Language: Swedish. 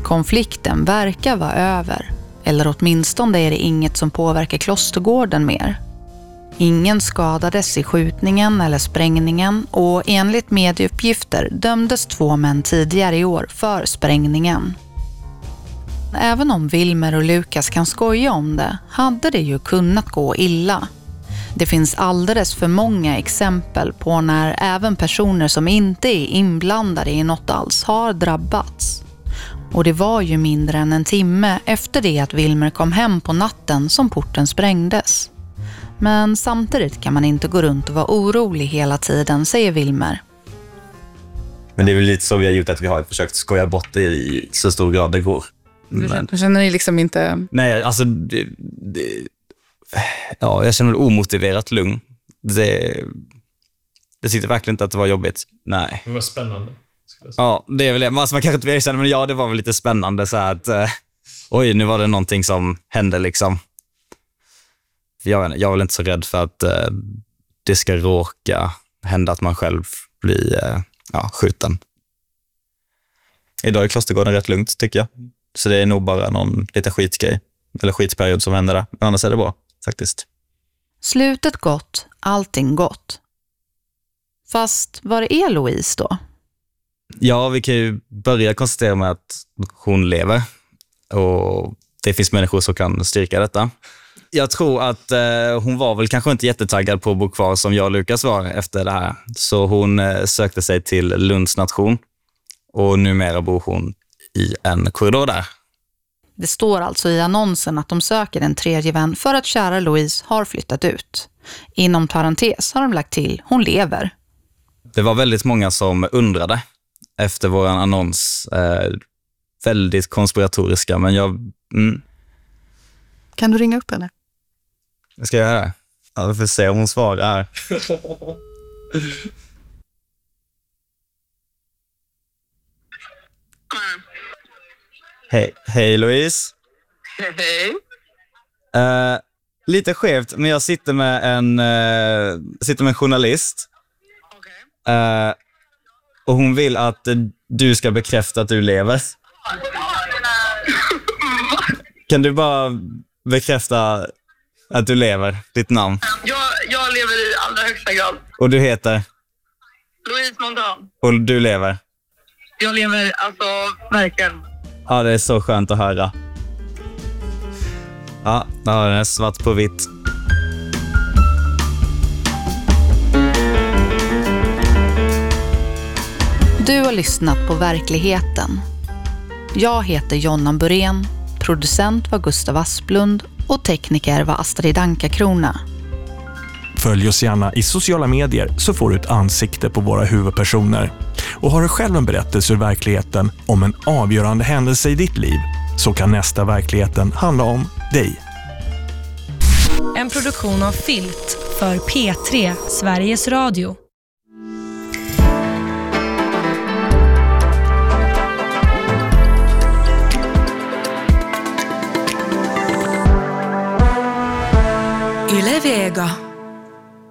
Konflikten verkar vara över, eller åtminstone är det inget som påverkar Klostergården mer. Ingen skadades i skjutningen eller sprängningen och enligt medieuppgifter dömdes 2 män tidigare i år för sprängningen. Även om Wilmer och Lukas kan skoja om det, hade det ju kunnat gå illa. Det finns alldeles för många exempel på när även personer som inte är inblandade i något alls har drabbats. Och det var ju mindre än en timme efter det att Wilmer kom hem på natten som porten sprängdes. Men samtidigt kan man inte gå runt och vara orolig hela tiden, säger Wilmer. Men det är väl lite så vi har gjort, att vi har försökt skoja bort det i så stor grad det går. Du känner ni liksom inte... Nej, alltså ja, jag känner omotiverat lugn. Det tyckte verkligen inte att det var jobbigt. Nej. Det var spännande. Ja, det är väl det. Man kanske inte vill känna, men ja, det var väl lite spännande så att oj, nu var det någonting som hände liksom. Jag är väl inte så rädd för att det ska råka hända att man själv blir skjuten. Idag är Klostergården rätt lugnt, tycker jag. Så det är nog bara någon liten skitgrej eller skitperiod som händer där. Men annars är det bra, faktiskt. Slutet gott, allting gott. Fast vad är Louise då? Ja, vi kan ju börja konstatera med att hon lever. Och det finns människor som kan styrka detta. Jag tror att hon var väl kanske inte jättetaggad på att bo kvar som jag och Lukas var efter det här. Så hon sökte sig till Lunds nation. Och numera bor hon i en korridor där. Det står alltså i annonsen att de söker en tredje vän för att kära Louise har flyttat ut. Inom parentes har de lagt till, hon lever. Det var väldigt många som undrade efter vår annons. Väldigt konspiratoriska, men jag... Kan du ringa upp henne? Ska jag göra det? Ja, vi får se om hon svarar. Hej Louise. Hej. Lite skevt, men jag sitter med en journalist. Okej. Och hon vill att du ska bekräfta att du lever. Kan du bara bekräfta att du lever, ditt namn? Jag lever i allra högsta grad. Och du heter? Louise Montan. Och du lever? Jag lever alltså verkligen. Ja, det är så skönt att höra. Ja, där har den svart på vitt. Du har lyssnat på Verkligheten. Jag heter Jonna Burén, producent var Gustav Asplund och tekniker var Astrid Anka-Krona. Följ oss gärna i sociala medier så får du ett ansikte på våra huvudpersoner. Och har du själv en berättelse ur verkligheten om en avgörande händelse i ditt liv så kan nästa Verkligheten handla om dig. En produktion av Filt för P3 Sveriges Radio.